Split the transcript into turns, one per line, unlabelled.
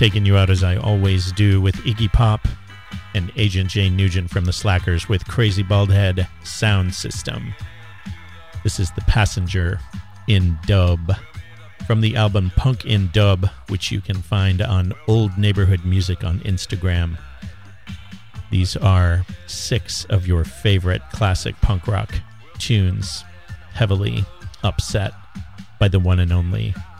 taking you out as I always do with Iggy Pop and Agent J. Nugent from the Slackers with Crazy Bald Head Sound System. This is The Passenger in dub from the album Punk in Dub, which you can find on Old Neighborhood Music on Instagram. These are 6 of your favorite classic punk rock tunes, heavily upset by the one and only